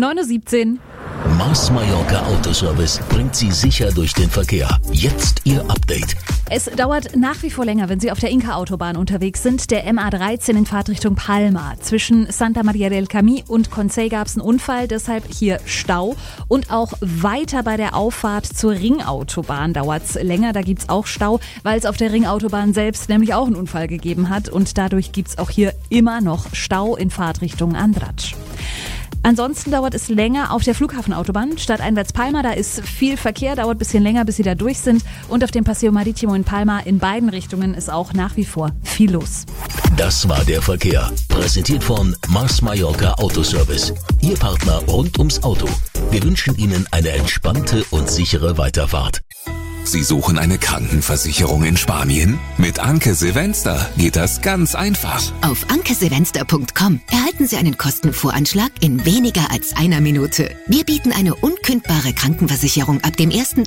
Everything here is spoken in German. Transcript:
9:17 Uhr. Mars Mallorca Autoservice bringt Sie sicher durch den Verkehr. Jetzt Ihr Update. Es dauert nach wie vor länger, wenn Sie auf der Inca-Autobahn unterwegs sind. Der MA13 in Fahrtrichtung Palma. Zwischen Santa Maria del Camí und Consell gab es einen Unfall, deshalb hier Stau. Und auch weiter bei der Auffahrt zur Ringautobahn dauert es länger. Da gibt es auch Stau, weil es auf der Ringautobahn selbst nämlich auch einen Unfall gegeben hat. Und dadurch gibt es auch hier immer noch Stau in Fahrtrichtung Andratx. Ansonsten dauert es länger auf der Flughafenautobahn stadteinwärts Palma. Da ist viel Verkehr, dauert ein bisschen länger, bis Sie da durch sind. Und auf dem Paseo Marítimo in Palma in beiden Richtungen ist auch nach wie vor viel los. Das war der Verkehr. Präsentiert von Mars Mallorca Autoservice. Ihr Partner rund ums Auto. Wir wünschen Ihnen eine entspannte und sichere Weiterfahrt. Sie suchen eine Krankenversicherung in Spanien? Mit Anke Silvester geht das ganz einfach. Auf ankesilvester.com erhalten Sie einen Kostenvoranschlag in weniger als einer Minute. Wir bieten eine unkündbare Krankenversicherung ab dem ersten